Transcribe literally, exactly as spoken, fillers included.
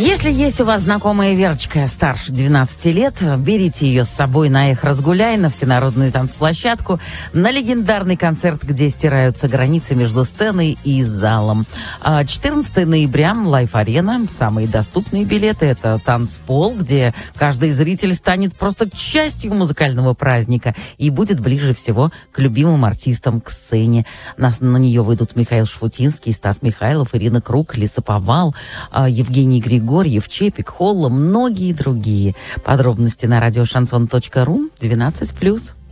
Если есть у вас знакомая Верочка старше двенадцати лет, берите ее с собой на «Эх, разгуляй», на всенародную танцплощадку, на легендарный концерт, где стираются границы между сценой и залом. четырнадцатого ноября, Лайф-арена. Самые доступные билеты — это танцпол, где каждый зритель станет просто частью музыкального праздника и будет ближе всего к любимым артистам, к сцене. На, на нее выйдут Михаил Шафутинский, Стас Михайлов, Ирина Круг, Лесоповал, Евгений Григорьев, Григорьев, Чепик, Холла, многие другие. Подробности на радиошансон точка ру, двенадцать плюс.